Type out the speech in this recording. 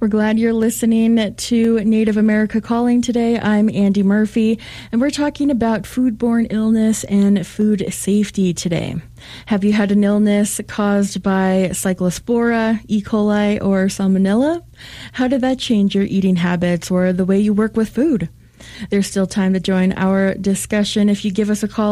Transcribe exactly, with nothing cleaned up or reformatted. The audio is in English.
We're glad you're listening to Native America Calling today. I'm Andy Murphy, and we're talking about foodborne illness and food safety today. Have you had an illness caused by Cyclospora, E. coli, or Salmonella? How did that change your eating habits or the way you work with food? There's still time to join our discussion if you give us a call